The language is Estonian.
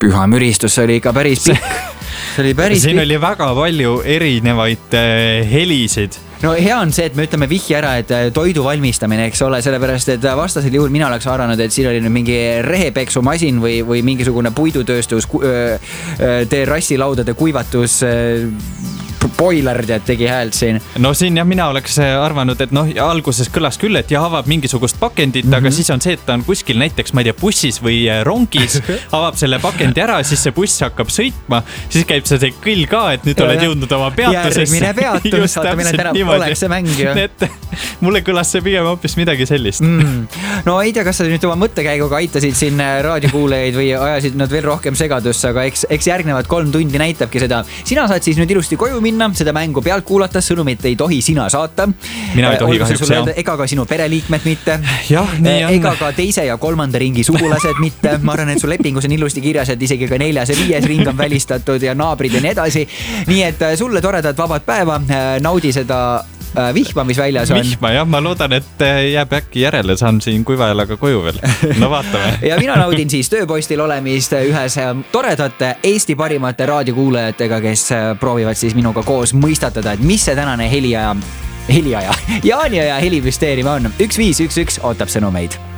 püha müristus, see oli ikka päris pikk. Siin oli väga palju erinevaid helisid. No hea on see, et me ütleme vihje ära, et toidu valmistamine, eks ole, sellepärast, et vastasel juhul mina oleks arvanud, et siin oli nüüd mingi rehepeksumasin või mingisugune puidutööstus, terrassilaudade kuivatus, boiler tegi häält siin. No siin jah, mina oleks arvanud, et alguses kõlas küll, et avab mingisugust pakendit, aga siis on see, et ta on kuskil näiteks, ma ei tea, bussis või rongis, avab selle pakendi ära, siis see buss hakkab sõitma, siis käib see kõll ka, et nüüd oled jõudnud oma peatusesse. Järgmine peatus, vaata mille täna oleks see mäng ju. Mulle kõlas see pigem hoopis midagi sellist. No ei tea, kas sa nüüd oma mõttekäiguga aitasid siin raadiokuulejaid või ajasid nad veel rohkem segadusse, aga eks järgnevad 3 tundi näitabki seda. Sina saad siis nüüd ilusti koju minna, seda mängu pealt kuulata, sõnumit ei tohi sina saata. Mina ei tohi kahjuks, jah. Ega ka sinu pereliikmed mitte. Jah, nii on. Ega ka 2. ja 3. ringi sugulased mitte. Ma arvan, et su lepingus on ilusti kirjas, et isegi ka 4. ja 5. ring on välistatud ja naabrid ja nii edasi. Nii et sulle toredad vabad päeva, naudi seda vihma, mis väljas on. Vihma, jah, ma loodan, et jääb äkki järele, saan siin kuivajalaga koju veel. No vaatame. Ja mina naudin siis tööpostil olemist ühes toredate Eesti parimate raadiokuulajatega, kes proovivad siis minuga koos mõistatada, et mis see tänane heliaja Jaani ja helimüsteerium on. 1511 ootab sõnumeid.